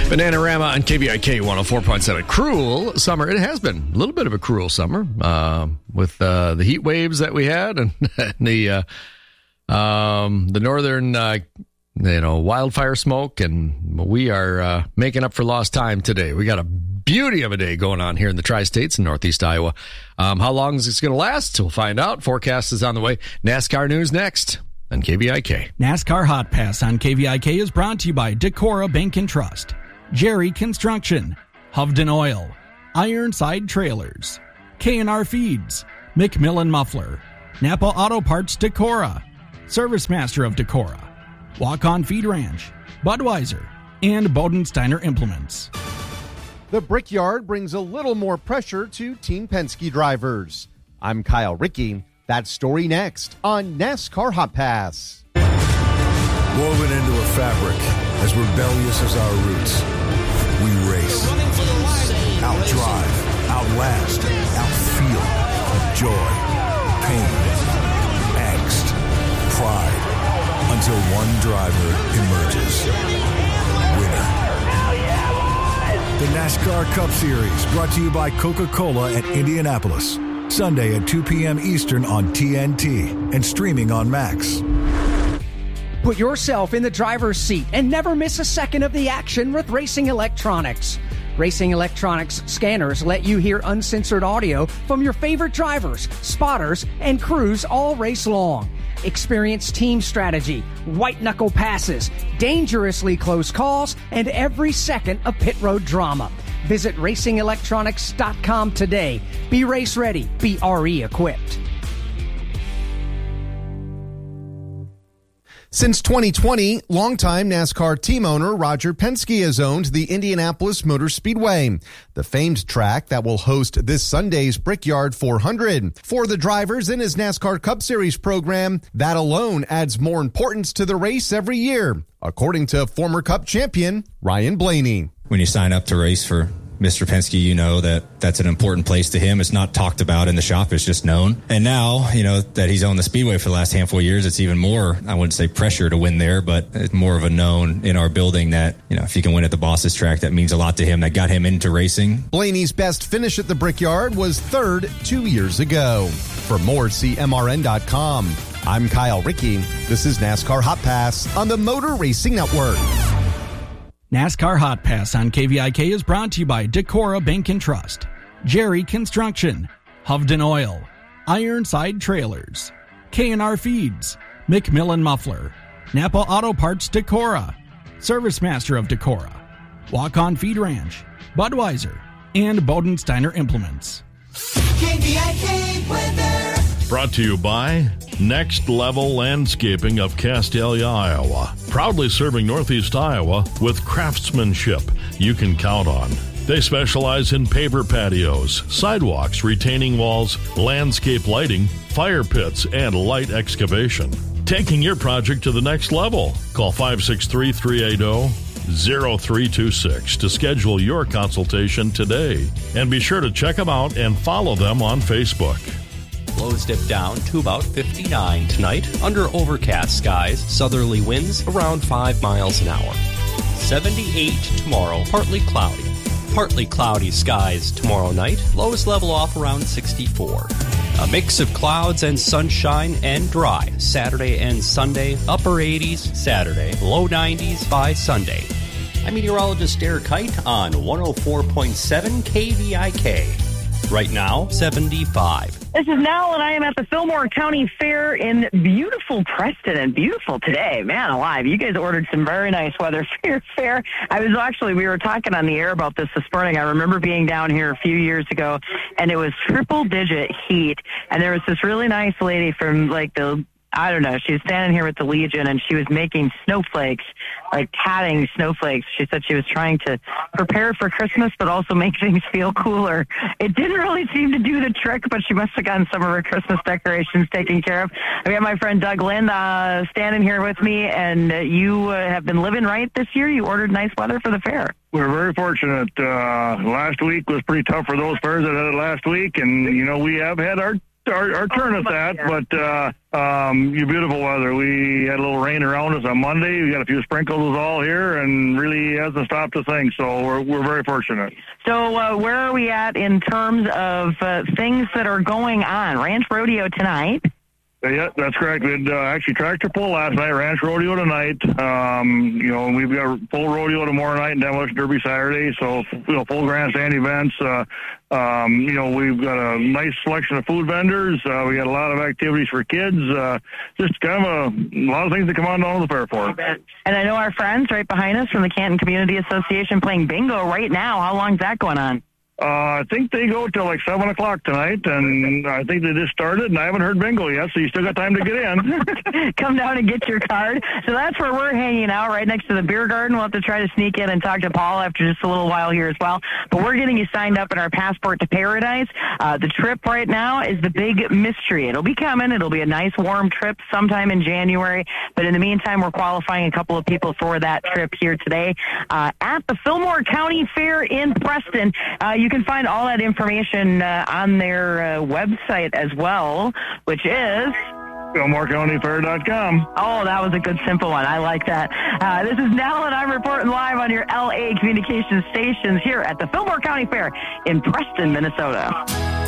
Bananarama on KVIK 104.7. Cruel summer. It has been a little bit of a cruel summer with the heat waves that we had and the northern wildfire smoke, and we are making up for lost time today. We got a beauty of a day going on here in the Tri-States in Northeast Iowa. How long is this going to last? We'll find out. Forecast is on the way. NASCAR news next on KVIK. NASCAR Hot Pass on KVIK is brought to you by Decorah Bank and Trust, Jerry Construction, Hovden Oil, Ironside Trailers, K&R Feeds, McMillan Muffler, Napa Auto Parts Decorah, Service Master of Decorah, Walk-On Feed Ranch, Budweiser, and Bodensteiner Implements. The Brickyard brings a little more pressure to Team Penske drivers. I'm Kyle Rickey. That story next on NASCAR Hot Pass. Woven into a fabric as rebellious as our roots, we race, out-drive, outlast, outfeel, joy, pain, angst, pride, until one driver emerges winner. The NASCAR Cup Series, brought to you by Coca-Cola at Indianapolis. Sunday at 2 p.m. Eastern on TNT and streaming on Max. Put yourself in the driver's seat and never miss a second of the action with Racing Electronics. Racing Electronics scanners let you hear uncensored audio from your favorite drivers, spotters, and crews all race long. Experience team strategy, white-knuckle passes, dangerously close calls, and every second of pit road drama. Visit racingelectronics.com today. Be race ready. Be RE equipped. Since 2020, longtime NASCAR team owner Roger Penske has owned the Indianapolis Motor Speedway, the famed track that will host this Sunday's Brickyard 400. For the drivers in his NASCAR Cup Series program, that alone adds more importance to the race every year, according to former Cup champion Ryan Blaney. When you sign up to race for Mr. Penske, you know that that's an important place to him. It's not talked about in the shop. It's just known. And now, that he's owned the Speedway for the last handful of years, it's even more, I wouldn't say pressure to win there, but it's more of a known in our building that, if you can win at the Boss's track, that means a lot to him. That got him into racing. Blaney's best finish at the Brickyard was third 2 years ago. For more, see MRN.com. I'm Kyle Rickey. This is NASCAR Hot Pass on the Motor Racing Network. NASCAR Hot Pass on KVIK is brought to you by Decorah Bank and Trust, Jerry Construction, Hovden Oil, Ironside Trailers, K&R Feeds, McMillan Muffler, Napa Auto Parts Decorah, Service Master of Decorah, Walk-On Feed Ranch, Budweiser, and Bodensteiner Implements. KVIK weather. Brought to you by Next Level Landscaping of Castalia, Iowa. Proudly serving Northeast Iowa with craftsmanship you can count on. They specialize in paver patios, sidewalks, retaining walls, landscape lighting, fire pits, and light excavation. Taking your project to the next level. Call 563-380-0326 to schedule your consultation today. And be sure to check them out and follow them on Facebook. Lows dip down to about 59 tonight under overcast skies. Southerly winds around 5 miles an hour. 78 tomorrow, partly cloudy. Partly cloudy skies tomorrow night. Lows level off around 64. A mix of clouds and sunshine and dry. Saturday and Sunday, upper 80s Saturday, low 90s by Sunday. I'm meteorologist Derek Kite on 104.7 KVIK. Right now, 75. This is Nell, and I am at the Fillmore County Fair in beautiful Preston, and beautiful today. Man alive, you guys ordered some very nice weather for your fair. We were talking on the air about this morning. I remember being down here a few years ago, and it was triple-digit heat, and there was this really nice lady from, she was standing here with the Legion, and she was making snowflakes, tatting snowflakes. She said she was trying to prepare for Christmas, but also make things feel cooler. It didn't really seem to do the trick, but she must have gotten some of her Christmas decorations taken care of. I got my friend Doug Lind standing here with me, and you have been living right this year. You ordered nice weather for the fair. We're very fortunate. Last week was pretty tough for those fairs that had it last week, and, we have had our our turn at that, but beautiful weather. We had a little rain around us on Monday. We got a few sprinkles all here, and really hasn't stopped a thing. So we're very fortunate. So where are we at in terms of things that are going on? Ranch Rodeo tonight. Yeah, that's correct. We had actually tractor pull last night, ranch rodeo tonight. We've got full rodeo tomorrow night and Demolition Derby Saturday. So, full grandstand events. We've got a nice selection of food vendors. We got a lot of activities for kids. Just kind of a lot of things to come on down to the fair for. And I know our friends right behind us from the Canton Community Association playing bingo right now. How long is that going on? I think they go till like 7 o'clock tonight, and I think they just started, and I haven't heard bingo yet, so you still got time to get in. Come down and get your card. So that's where we're hanging out, right next to the beer garden. We'll have to try to sneak in and talk to Paul after just a little while here as well. But we're getting you signed up in our Passport to Paradise. The trip right now is the big mystery. It'll be coming. It'll be a nice warm trip sometime in January. But in the meantime, we're qualifying a couple of people for that trip here today at the Fillmore County Fair in Preston. You can find all that information on their website as well, which is FillmoreCountyFair.com. Oh, that was a good, simple one. I like that. This is Nell, and I'm reporting live on your LA Communications stations here at the Fillmore County Fair in Preston, Minnesota.